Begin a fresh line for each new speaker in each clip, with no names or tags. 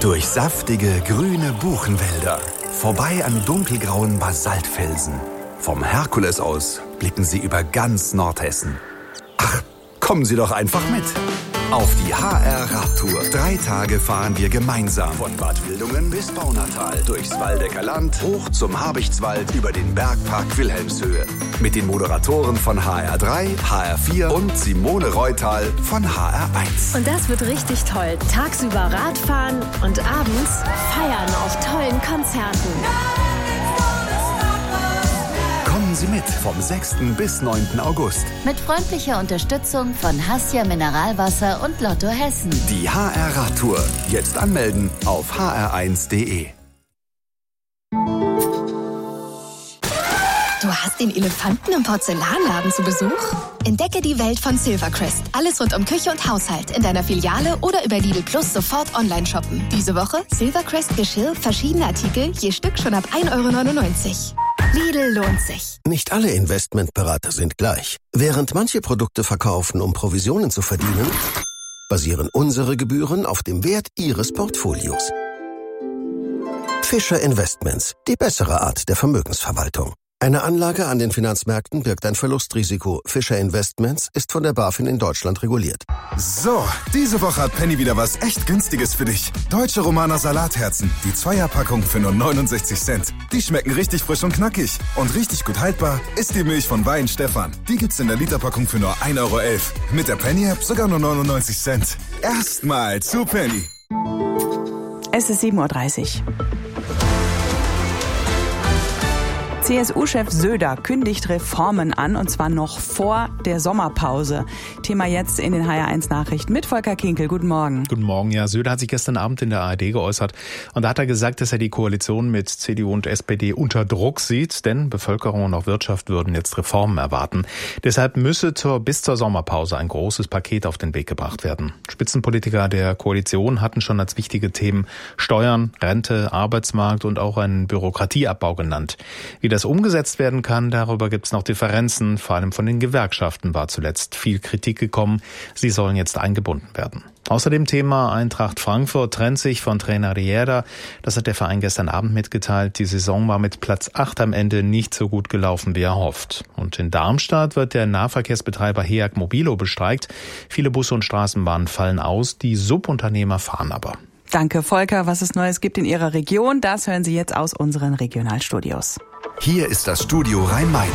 Durch saftige, grüne Buchenwälder. Vorbei an dunkelgrauen Basaltfelsen. Vom Herkules aus blicken Sie über ganz Nordhessen. Ach, kommen Sie doch einfach mit. Auf die HR-Radtour. 3 Tage fahren wir gemeinsam. Von Bad Wildungen bis Baunatal. Durchs Waldecker Land, hoch zum Habichtswald, über den Bergpark Wilhelmshöhe. Mit den Moderatoren von HR3, HR4 und Simone Reutal von HR1.
Und das wird richtig toll. Tagsüber Radfahren und abends feiern auf tollen Konzerten.
Kommen Sie mit vom 6. bis 9. August.
Mit freundlicher Unterstützung von Hassia Mineralwasser und Lotto Hessen.
Die HR-Radtour. Jetzt anmelden auf hr1.de.
Du hast den Elefanten im Porzellanladen zu Besuch? Entdecke die Welt von Silvercrest. Alles rund um Küche und Haushalt in deiner Filiale oder über Lidl Plus sofort online shoppen. Diese Woche Silvercrest Geschirr, verschiedene Artikel, je Stück schon ab 1,99 €. Lidl lohnt sich.
Nicht alle Investmentberater sind gleich. Während manche Produkte verkaufen, um Provisionen zu verdienen, basieren unsere Gebühren auf dem Wert Ihres Portfolios. Fischer Investments, die bessere Art der Vermögensverwaltung. Eine Anlage an den Finanzmärkten birgt ein Verlustrisiko. Fischer Investments ist von der BaFin in Deutschland reguliert.
So, diese Woche hat Penny wieder was echt Günstiges für dich. Deutsche Romaner Salatherzen. Die 2er-Packung für nur 69 Cent. Die schmecken richtig frisch und knackig. Und richtig gut haltbar ist die Milch von Weihenstephan. Die gibt's in der Literpackung für nur 1,11 €. Mit der Penny-App sogar nur 99 Cent. Erstmal zu Penny.
Es ist 7:30 Uhr. CSU-Chef Söder kündigt Reformen an, und zwar noch vor der Sommerpause. Thema jetzt in den HR1-Nachrichten mit Volker Kinkel. Guten Morgen.
Guten Morgen. Ja, Söder hat sich gestern Abend in der ARD geäußert. Und da hat er gesagt, dass er die Koalition mit CDU und SPD unter Druck sieht, denn Bevölkerung und auch Wirtschaft würden jetzt Reformen erwarten. Deshalb müsse bis zur Sommerpause ein großes Paket auf den Weg gebracht werden. Spitzenpolitiker der Koalition hatten schon als wichtige Themen Steuern, Rente, Arbeitsmarkt und auch einen Bürokratieabbau genannt. Wie das umgesetzt werden kann, darüber gibt es noch Differenzen. Vor allem von den Gewerkschaften war zuletzt viel Kritik gekommen. Sie sollen jetzt eingebunden werden. Außerdem Thema Eintracht Frankfurt trennt sich von Trainer Riera. Das hat der Verein gestern Abend mitgeteilt. Die Saison war mit Platz 8 am Ende nicht so gut gelaufen, wie erhofft. Und in Darmstadt wird der Nahverkehrsbetreiber HEAG Mobilo bestreikt. Viele Busse und Straßenbahnen fallen aus. Die Subunternehmer fahren aber.
Danke, Volker. Was es Neues gibt in Ihrer Region, das hören Sie jetzt aus unseren Regionalstudios.
Hier ist das Studio Rhein-Main.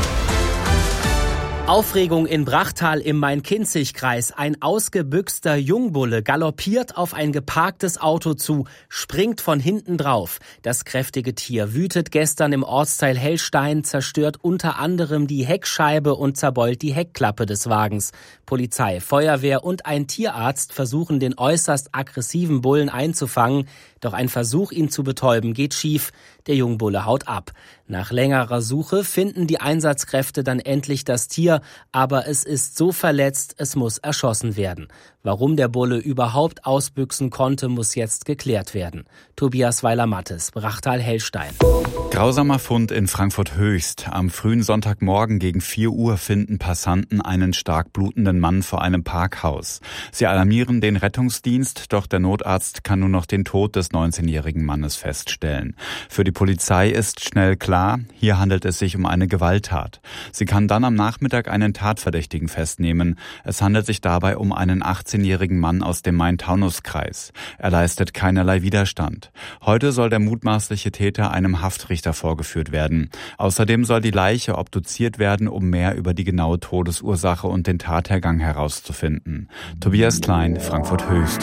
Aufregung in Brachtal im Main-Kinzig-Kreis. Ein ausgebüxter Jungbulle galoppiert auf ein geparktes Auto zu, springt von hinten drauf. Das kräftige Tier wütet gestern im Ortsteil Hellstein, zerstört unter anderem die Heckscheibe und zerbeult die Heckklappe des Wagens. Polizei, Feuerwehr und ein Tierarzt versuchen, den äußerst aggressiven Bullen einzufangen. Doch ein Versuch, ihn zu betäuben, geht schief. Der Jungbulle haut ab. Nach längerer Suche finden die Einsatzkräfte dann endlich das Tier, aber es ist so verletzt, es muss erschossen werden. Warum der Bulle überhaupt ausbüchsen konnte, muss jetzt geklärt werden. Tobias Weiler-Mattes, Brachtal-Hellstein.
Grausamer Fund in Frankfurt-Höchst. Am frühen Sonntagmorgen gegen 4 Uhr finden Passanten einen stark blutenden Mann vor einem Parkhaus. Sie alarmieren den Rettungsdienst, doch der Notarzt kann nur noch den Tod des 19-jährigen Mannes feststellen. Für die Polizei ist schnell klar, hier handelt es sich um eine Gewalttat. Sie kann dann am Nachmittag einen Tatverdächtigen festnehmen. Es handelt sich dabei um einen 18-jährigen Mann aus dem Main-Taunus-Kreis. Er leistet keinerlei Widerstand. Heute soll der mutmaßliche Täter einem Haftrichter vorgeführt werden. Außerdem soll die Leiche obduziert werden, um mehr über die genaue Todesursache und den Tathergang herauszufinden. Tobias Klein, Frankfurt-Höchst.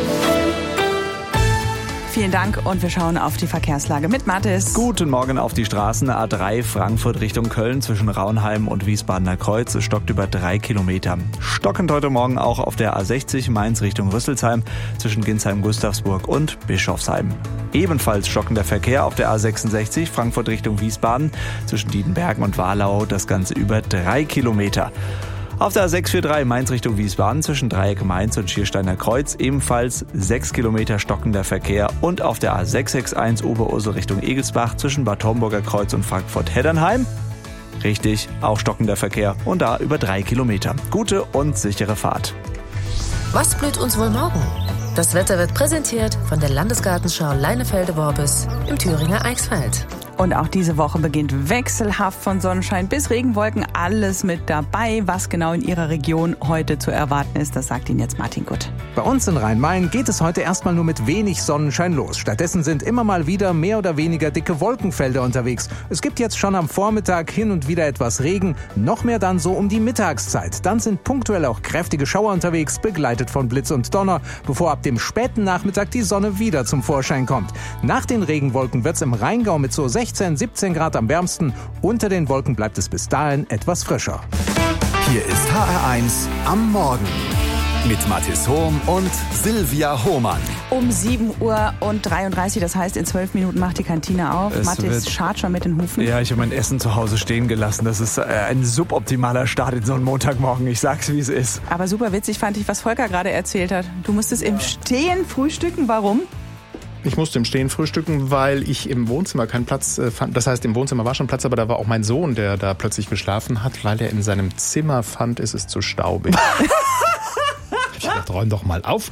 Vielen Dank und wir schauen auf die Verkehrslage mit Mathis.
Guten Morgen auf die Straßen. A3 Frankfurt Richtung Köln zwischen Raunheim und Wiesbadener Kreuz. Es stockt über 3 Kilometer. Stockend heute Morgen auch auf der A60 Mainz Richtung Rüsselsheim zwischen Ginsheim-Gustavsburg und Bischofsheim. Ebenfalls stockender Verkehr auf der A66 Frankfurt Richtung Wiesbaden zwischen Diedenbergen und Warlau. Das Ganze über 3 Kilometer. Auf der A643 Mainz Richtung Wiesbaden zwischen Dreieck Mainz und Schiersteiner Kreuz ebenfalls 6 Kilometer stockender Verkehr und auf der A661 Oberursel Richtung Egelsbach zwischen Bad Homburger Kreuz und Frankfurt-Heddernheim. Richtig, auch stockender Verkehr und da über 3 Kilometer. Gute und sichere Fahrt.
Was blüht uns wohl morgen? Das Wetter wird präsentiert von der Landesgartenschau Leinefelde-Worbis im Thüringer Eichsfeld.
Und auch diese Woche beginnt wechselhaft von Sonnenschein bis Regenwolken. Alles mit dabei. Was genau in Ihrer Region heute zu erwarten ist, das sagt Ihnen jetzt Martin Gutt.
Bei uns in Rhein-Main geht es heute erstmal nur mit wenig Sonnenschein los. Stattdessen sind immer mal wieder mehr oder weniger dicke Wolkenfelder unterwegs. Es gibt jetzt schon am Vormittag hin und wieder etwas Regen, noch mehr dann so um die Mittagszeit. Dann sind punktuell auch kräftige Schauer unterwegs, begleitet von Blitz und Donner, bevor ab dem späten Nachmittag die Sonne wieder zum Vorschein kommt. Nach den Regenwolken wird es im Rheingau mit so 16, 17 Grad am wärmsten. Unter den Wolken bleibt es bis dahin etwas frischer.
Hier ist HR1 am Morgen mit Mathis Hohm und Silvia Hohmann.
Um 7:33 Uhr, das heißt in 12 Minuten macht die Kantine auf. Mathis scharrt schon mit den Hufen.
Ja, ich habe mein Essen zu Hause stehen gelassen. Das ist ein suboptimaler Start in so einen Montagmorgen. Ich sag's, wie es ist.
Aber super witzig fand ich, was Volker gerade erzählt hat. Du musstest im Stehen frühstücken. Warum?
Ich musste im Stehen frühstücken, weil ich im Wohnzimmer keinen Platz fand. Das heißt, im Wohnzimmer war schon Platz, aber da war auch mein Sohn, der da plötzlich geschlafen hat, weil er in seinem Zimmer fand, ist es zu staubig. Ich dachte, räum doch mal auf.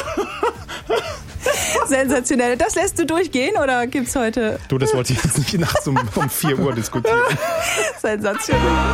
Sensationell. Das lässt du durchgehen oder gibt's heute...
Du, das wollte ich jetzt nicht nachts um 4 Uhr diskutieren.
Sensationell.